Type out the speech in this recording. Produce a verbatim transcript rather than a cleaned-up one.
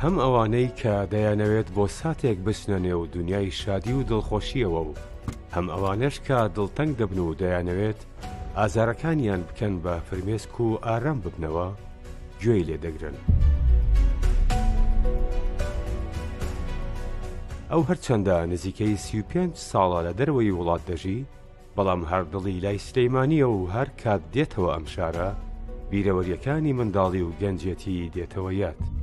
هەم ئەوانەی کە دەیانەوێت بۆ ساتێک بچنە نێو دنیای شادی و دڵخۆشیەوە و هەم ئەوانەش کە دڵتەنگ دەبن و دەیانەوێت ئازارەکانیان بکەن بە فرمێسک و ئارام ببنەوە گوێی لێ دەگرن. ئەو هەرچەندە نزیکەی سی و پێنج ساڵە لە دەروەی وڵات دەژی، بەڵام هەردڵی لای سلەیمانیە و هەر کات دێتەوە ئەم شارە بیرەوەریەکانی منداڵی و گەنجێتی دێتەوە یاد.